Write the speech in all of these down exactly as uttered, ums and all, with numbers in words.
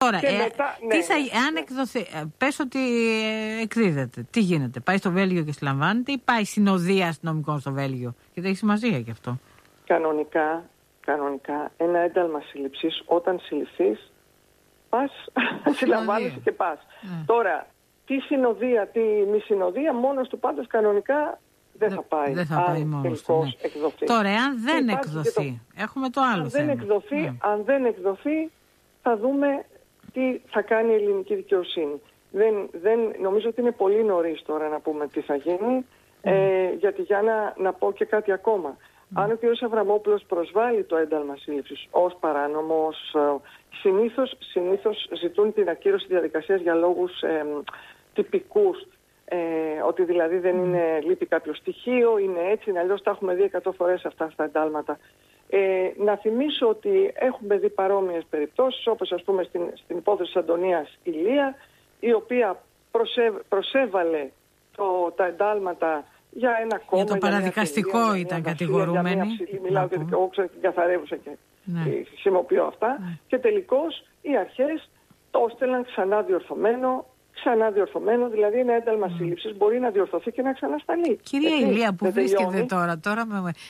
Τώρα, και ε, μετά, τι ναι, θα, ναι, αν ναι. εκδοθεί, πες ότι ε, εκδίδεται, τι γίνεται, πάει στο Βέλγιο και συλλαμβάνεται ή πάει συνοδεία αστυνομικών στο Βέλγιο? Και δεν έχει σημασία γι' αυτό. Κανονικά, κανονικά, ένα ένταλμα σύλληψης, όταν συλληφθείς, πας, συλλαμβάνεσαι και πας. Ναι. Τώρα, τι συνοδεία, τι μη συνοδεία, μόνος του πάντως κανονικά δεν θα πάει. Δεν θα πάει αν μόνος του, ναι. εκδοθεί. Τώρα, εάν δεν υπάρχει εκδοθεί, το... έχουμε το άλλο αν θέμα. Δεν εκδοθεί, ναι. Αν δεν εκδοθεί, θα δούμε τι θα κάνει η ελληνική δικαιοσύνη. Δεν, δεν, νομίζω ότι είναι πολύ νωρίς τώρα να πούμε τι θα γίνει, mm. ε, γιατί για να, να πω και κάτι ακόμα. Mm. Αν ο κ. Αβραμόπουλος προσβάλλει το ένταλμα σύλληψης ως παράνομο, ως, συνήθως, συνήθως ζητούν την ακύρωση διαδικασίας για λόγους ε, τυπικούς. Ε, ότι δηλαδή δεν είναι, λείπει κάποιο στοιχείο, είναι έτσι, είναι αλλιώς, τα έχουμε δει εκατό φορές αυτά στα εντάλματα. Ε, να θυμίσω ότι έχουμε δει παρόμοιες περιπτώσεις, όπως ας πούμε στην, στην υπόθεση της Αντωνίας Ηλία, η οποία προσέβ, προσέβαλε το, τα εντάλματα για ένα κόμμα. Για το παραδικαστικό για ήταν κατηγορούμενη. Μιλάω και εγώ ξέρω την καθαρεύουσα και ναι. χρησιμοποιώ αυτά. Ναι. Και τελικώς οι αρχές το έστελναν ξανά διορθωμένο, ξανά διορθωμένο, δηλαδή ένα ένταλμα mm. σύλληψης μπορεί να διορθωθεί και να ξανασταλεί. Κυρία Έτσι, Ηλία, που βρίσκεται τελειώνει. τώρα, τώρα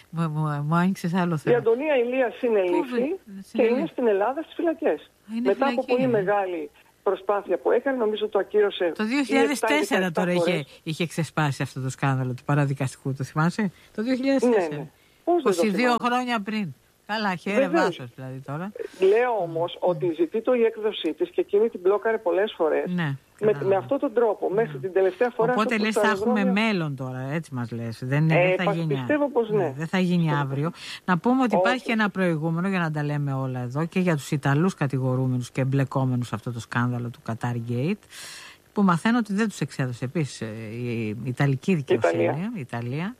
μου άνοιξες άλλο θέμα. Η Αντωνία Ηλία συνελήφθη και είναι στην Ελλάδα στις φυλακές. Είναι Μετά φυλακή, από πολύ ε. μεγάλη προσπάθεια που έκανε, νομίζω το ακύρωσε. Το δύο χιλιάδες τέσσερα τώρα είχε, είχε ξεσπάσει αυτό το σκάνδαλο του παραδικαστικού, το θυμάσαι? Το δύο χιλιάδες τέσσερα. Ναι, ναι. είκοσι δύο χρόνια πριν. Καλά, χαίρε βάσος δηλαδή τώρα. Λέω όμως ότι ζητεί το η έκδοσή της και εκείνη την μπλόκαρε πολλές φορές. Ναι, με, με αυτόν τον τρόπο, ναι. μέχρι την τελευταία φορά. Οπότε λες θα έχουμε μέλλον τώρα, έτσι μας λες. Δεν, ε, δεν θα γίνει, πιστεύω πως ναι. ναι. Δεν θα γίνει αύριο. Να πούμε ότι υπάρχει και ένα προηγούμενο, για να τα λέμε όλα εδώ, και για τους Ιταλούς κατηγορούμενους και εμπλεκόμενους σε αυτό το σκάνδαλο του Qatar Gate, που μαθαίνω ότι δεν τους εξέδωσε επίσης η Ιταλική δικαιοσύνη, Ιταλία. η Ιταλία.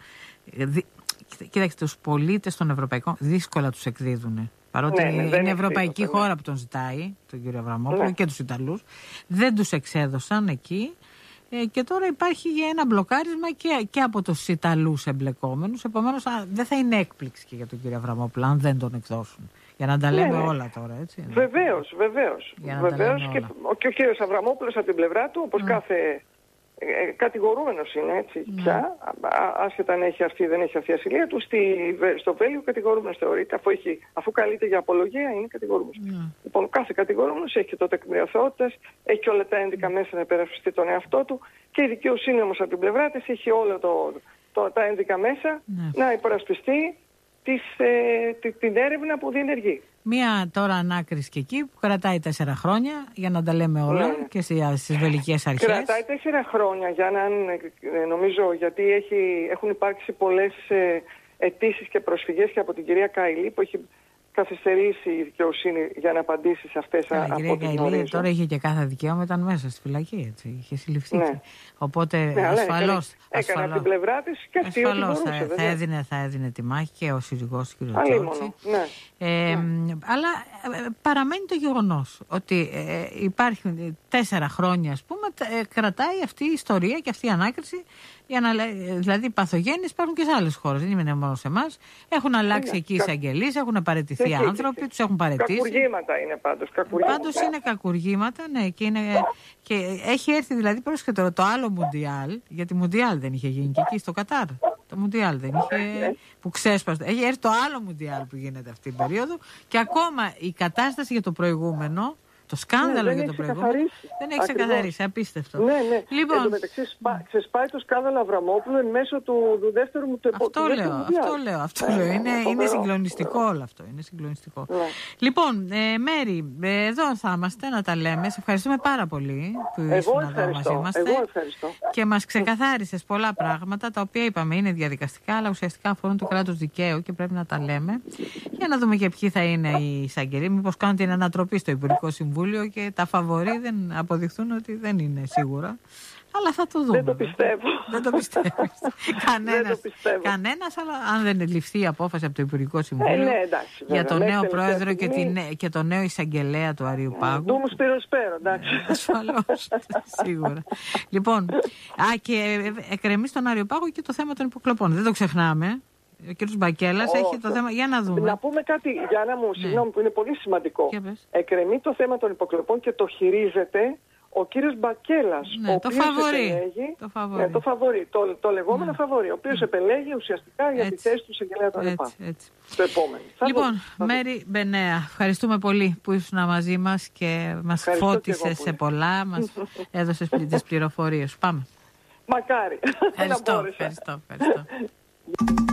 Κοίταξε, τους πολίτες των Ευρωπαϊκών δύσκολα τους εκδίδουν. Παρότι ναι, ναι, είναι, είναι ευρωπαϊκή εκδίδω, χώρα ναι. που τον ζητάει, τον κύριο Αβραμόπουλο, ναι. και τους Ιταλούς, δεν τους εξέδωσαν εκεί. Ε, και τώρα υπάρχει ένα μπλοκάρισμα και, και από τους Ιταλούς εμπλεκόμενους. Επομένως, α, δεν θα είναι έκπληξη και για τον κύριο Αβραμόπουλο αν δεν τον εκδώσουν. Για να τα λέμε ναι, ναι. όλα τώρα, έτσι. Ναι. Βεβαίως, βεβαίως. βεβαίως και, και ο κύριος Αβραμόπουλος από την πλευρά του, όπως mm. κάθε ε, κατηγορούμενος είναι, έτσι, mm. πια, άσχετα αν έχει αρθεί ή δεν έχει αρθεί η ασυλία του, στη, στο Βέλγιο κατηγορούμενος θεωρείται, αφού, έχει, αφού καλείται για απολογία, είναι κατηγορούμενος. Mm. Λοιπόν, κάθε κατηγορούμενος έχει και το τεκμήριο αθωότητας, έχει και όλα τα ένδικα μέσα να υπερασπιστεί τον εαυτό του, και η δικαιοσύνη όμως από την πλευρά της έχει όλα το, το, τα ένδικα μέσα mm. να υπερασπιστεί Της, ε, την έρευνα που διενεργεί. Μία τώρα ανάκριση και εκεί που κρατάει τέσσερα χρόνια, για να τα λέμε όλα, ναι. και στις βελγικές αρχές. Κρατάει τέσσερα χρόνια για να, νομίζω, γιατί έχει, έχουν υπάρξει πολλές ε, αιτήσεις και προσφυγές και από την κυρία Καηλή που έχει καθυστερήσει η δικαιοσύνη για να απαντήσει σε αυτές. Καλά, από κυρία Καηλή τώρα είχε και κάθε δικαίωμα, ήταν μέσα στη φυλακή, έτσι, είχε συλληφθεί. Ναι. Οπότε ναι, ασφαλώς, έκανε από την πλευρά της και αυτή ασφαλώς ότι μπορούσε, θα, θα, έδινε, θα έδινε τη μάχη και ο σύζυγός του κ. Τσότσι. Ναι. Ε, ναι. Αλλά ε, παραμένει το γεγονός ότι ε, υπάρχουν τέσσερα χρόνια, ας πούμε, ε, κρατάει αυτή η ιστορία και αυτή η ανάκριση. Για να, δηλαδή, οι παθογένειες υπάρχουν και σε άλλες χώρες, δεν είναι μόνο σε εμάς. Έχουν αλλάξει είναι. εκεί οι εισαγγελείς, έχουν παραιτηθεί ναι, άνθρωποι, ναι. τους έχουν παραιτήσει. Κακουργήματα είναι πάντως. Κακουργήματα. Πάντως είναι κακουργήματα, ναι, και, είναι, και έχει έρθει δηλαδή, πρόσεχε τώρα, το άλλο Μουντιάλ, γιατί Μουντιάλ δεν είχε γίνει και εκεί στο Κατάρ. Το Μουντιάλ δεν είχε, που ξέσπασε. Έχει έρθει το άλλο Μουντιάλ που γίνεται αυτή την περίοδο και ακόμα η κατάσταση για το προηγούμενο. Το σκάνδαλο ναι, για το προηγούμενο δεν έχει ξεκαθαρίσει. Απίστευτο. Ναι, ναι. Λοιπόν, εν τω μεταξύ σπα, ξεσπάει το σκάνδαλο Αβραμόπουλου εν μέσω του, του δεύτερου μου του Αυτό του λέω, αυτό λέω. Αυτό λέω. Είναι, είναι συγκλονιστικό όλο αυτό. Είναι συγκλονιστικό. Ναι. Λοιπόν, ε, Μέρη, ε, εδώ θα είμαστε να τα λέμε. Σε ευχαριστούμε πάρα πολύ που ήσουν εδώ μαζί είμαστε. Εγώ ευχαριστώ. Και μας ξεκαθάρισες πολλά πράγματα τα οποία είπαμε είναι διαδικαστικά, αλλά ουσιαστικά αφορούν το κράτος δικαίου και πρέπει να τα λέμε. Για να δούμε και ποιοι θα είναι οι εισαγγελοί. Μήπως κάνουν την ανατροπή στο Υπουργικό Συμβούλιο και τα φαβορί δεν αποδειχθούν ότι δεν είναι σίγουρα. Αλλά θα το δούμε. Δεν το πιστεύω. Δεν το πιστεύω. Κανένας, δεν το πιστεύω. Κανένας, αλλά αν δεν ληφθεί η απόφαση από το Υπουργικό Συμβούλιο ε, ναι, εντάξει, για τον νέο πρόεδρο και, την, και τον νέο εισαγγελέα του Αριού Πάγου. Του μου σπήρω σπέρο, εντάξει. Ασφαλώς, σίγουρα. Λοιπόν, α, και εκκρεμεί στον Αριό Πάγο και το θέμα των υποκλοπών. Δεν το ξεχνάμε. Ο κύριος Μπακέλας oh, έχει το θέμα. Για να δούμε. Να πούμε κάτι, Γιάννα μου, ναι. συγγνώμη, που είναι πολύ σημαντικό. Εκκρεμεί το θέμα των υποκλοπών και το χειρίζεται ο κύριος Μπακέλας. Ναι, ο το φαβορί. Επελέγει, το φαβορί. Ναι, το φαβορί. Το, το λεγόμενο ναι. φαβορί. Ο οποίος ναι. επελέγει ουσιαστικά για τη θέση του εισαγγελέα των ΕΠΑ. Το επόμενο. Λοιπόν, Μέρη Μπενέα, ευχαριστούμε πολύ που ήσουν μαζί μας και μας φώτισες σε πολλά. Μας έδωσες τις πληροφορίες. Πάμε. Μακάρι. Ευχαριστώ, ευχαριστώ, ευχαριστώ.